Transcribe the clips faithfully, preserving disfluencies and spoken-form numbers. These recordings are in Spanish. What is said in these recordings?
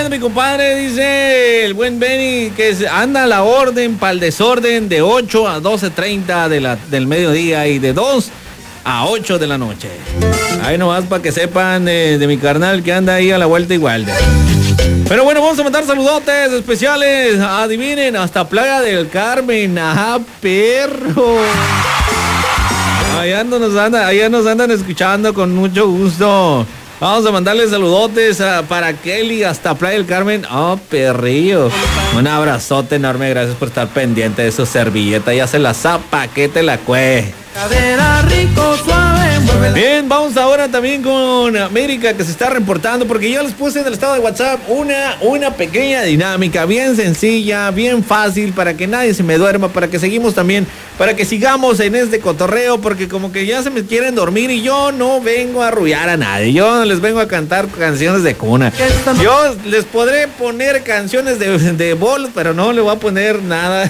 tardes, mi compadre, dice el buen Benny, que anda a la orden para el desorden de ocho a doce treinta de la, del mediodía y de dos a ocho de la noche. Ahí nomás para que sepan eh, de mi carnal que anda ahí a la vuelta igual. De. Pero bueno, vamos a mandar saludotes especiales. Adivinen, hasta Playa del Carmen. ¡Ajá, perro! Allá nos, anda, allá nos andan escuchando con mucho gusto. Vamos a mandarle saludotes a, para Kelly hasta Playa del Carmen. Oh, perrillo. Un abrazote enorme. Gracias por estar pendiente de su servilleta. Ya se la zapa, que te la cue. Rico, suave, bien, vamos ahora también con América, que se está reportando, porque yo les puse en el estado de WhatsApp una, una pequeña dinámica bien sencilla, bien fácil, para que nadie se me duerma, para que seguimos también, para que sigamos en este cotorreo, porque como que ya se me quieren dormir y yo no vengo a arrullar a nadie, yo no les vengo a cantar canciones de cuna. Yo les podré poner canciones de, de bol, pero no le voy a poner nada.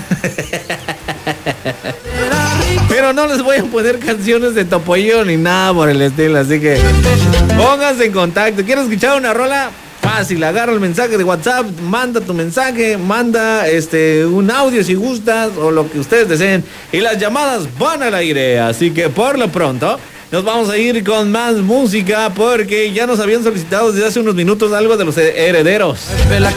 Pero no les voy a poner canciones de Topollillo ni nada por el estilo, así que pónganse en contacto. ¿Quieres escuchar una rola? Fácil, agarra el mensaje de WhatsApp, manda tu mensaje, manda este un audio si gustas o lo que ustedes deseen y las llamadas van al aire. Así que por lo pronto nos vamos a ir con más música porque ya nos habían solicitado desde hace unos minutos algo de los herederos.